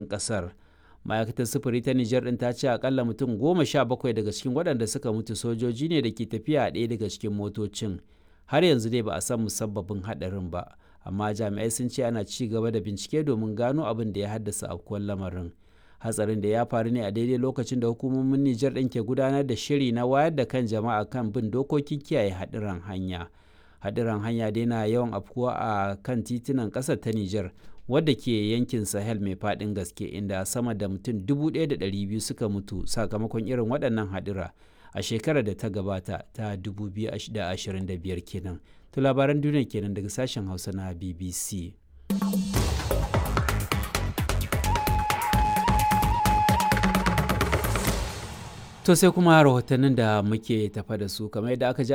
ƙasar. Ma'aikatar sufuri ta Nijar ɗin ta ce akalla mutum 17 daga cikin waɗanda suka mutu sojoji ne da ke tafiya a ɗaya daga cikin motocin. Har yanzu dai ba a san musabbabin haɗarin ba, amma jami'ai sun ce ana ci gaba da bincike domin gano abin da ya haddasa afkuwar lamarin. Hatsarin da ya faru ne a daidai lokacin da hukumomin Nijar ɗin ke gudanar da shiri na wayar da kan jama'a kan bin dokokin kiyaye haɗuran hanya. Haɗuran hanya dai na yawan afkuwa a kan titunan ƙasar ta Nijar, wadda ke yankin Sahel mai faɗin gaske, inda sama da mutum 1,200 suka mutu sakamakon irin waɗannan haɗura a shekarar da ta gabata ta 2025 kenan. To labaran duniya kenan daga sashen Hausa na BBC. To sai kuma rahotannin da muke tafa da su kamar yadda aka ji